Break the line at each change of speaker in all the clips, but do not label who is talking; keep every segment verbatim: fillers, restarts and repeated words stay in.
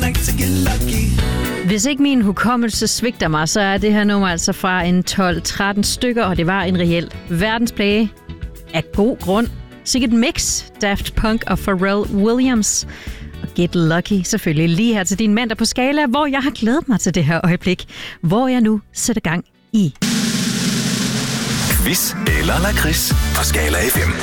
Hvis ikke min hukommelse svigter mig, så er det her nummer altså fra en tolv tretten stykker, og det var en reel verdensplage af god grund. Sikkert mix, Daft Punk og Pharrell Williams. Og Get Lucky selvfølgelig lige her til din mandag på Skala, hvor jeg har glædet mig til det her øjeblik, hvor jeg nu sætter gang i
Quiz eller lakrids på Skala F M.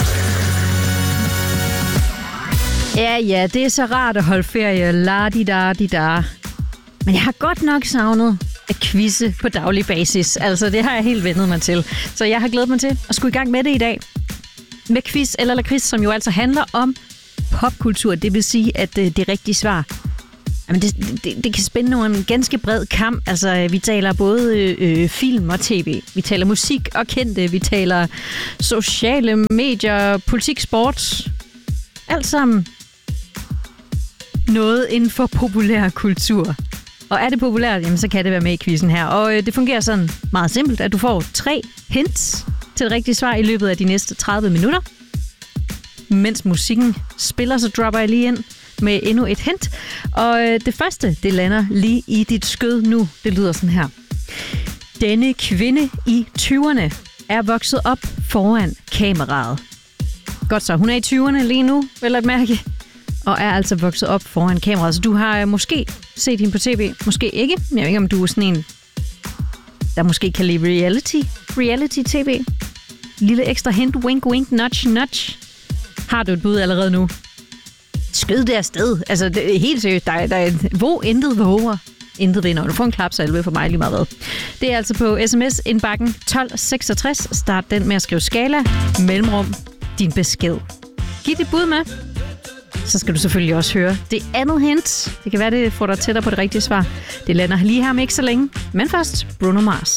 Ja, ja, det er så rart at holde ferie, la-di-da-di-da. Men jeg har godt nok savnet at quizze på daglig basis. Altså, det har jeg helt vendet mig til. Så jeg har glædet mig til at skulle i gang med det i dag. Med quiz eller lakrids, som jo altså handler om popkultur. Det vil sige, at det, det rigtige svar, jamen det, det, det kan spænde over en ganske bred kam. Altså, vi taler både øh, film og tv. Vi taler musik og kendte. Vi taler sociale medier, politik, sport. Alt sammen noget inden for populær kultur. Og er det populært, jamen, så kan det være med i quizzen her. Og øh, det fungerer sådan meget simpelt, at du får tre hints til det rigtige svar i løbet af de næste tredive minutter. Mens musikken spiller, så dropper jeg lige ind med endnu et hint. Og øh, det første, det lander lige i dit skød nu. Det lyder sådan her. Denne kvinde i tyverne er vokset op foran kameraet. Godt så, hun er i tyverne lige nu, vel at mærke. Og er altså vokset op foran kameraet. Så du har måske set hende på tv, måske ikke. Jeg ved ikke, om du er sådan en, der måske kan lide reality. Reality-tv. Lille ekstra hint, wink, wink, nudge, nudge. Har du et bud allerede nu? Skød det afsted. Altså, det er helt seriøst. Der er, der er hvor intet våger. Intet vinder. Du får en klapsalve for mig lige meget hvad. Det er altså på sms-indbakken tolv seksogtres. Start den med at skrive Skala, mellemrum, din besked. Giv dit bud med. Så skal du selvfølgelig også høre det andet hint. Det kan være, det får dig tættere på det rigtige svar. Det lander lige her om ikke så længe. Men først, Bruno Mars.